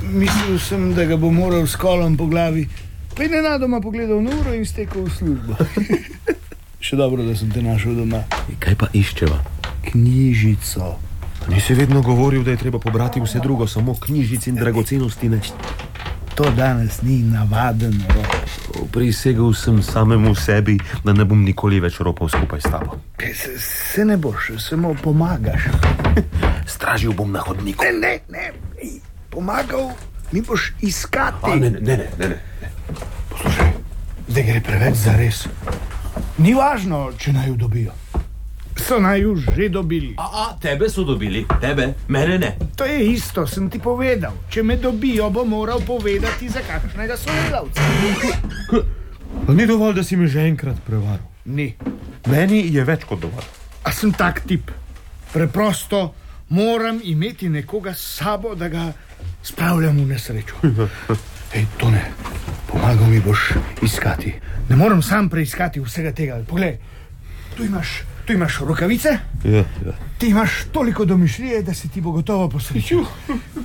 Mislil sem, da ga bo moral s kolom po glavi. Pa je nenadoma pogledal na uro in stekel v službo. Še dobro, da sem te našel doma. Kaj pa iščeva? Knjižico. Nisi vedno govoril, da je treba pobrati vse drugo, samo knjižic in dragocenosti ne. To danes ni navaden rop. Prisegel sem samemu sebi, da ne bom nikoli več ropal skupaj s tabo. Se ne boš, samo pomagaš. Stražil bom na hodniku. Ne. Pomagal mi boš iskati. Ne. Poslušaj, zdaj gre preveč za res. Ni važno, če naju dobijo. So naju že dobili. Tebe so dobili, tebe, mene ne. To je isto, sem ti povedal. Če me dobijo, bo moral povedati za kakšnega sodelavca. Ni dovolj, da si me že enkrat prevaral. Ni. Meni je več kot dovolj. A sem tak tip. Preprosto moram imeti nekoga s sabo, da ga spravljam v nesrečo. Hej, Tone, pomagal mi boš iskati. Ne moram sam preiskati vsega tega. Poglej, tu imaš rokavice. Ja. Ti imaš toliko domišljije, da se ti bo gotovo posrečil.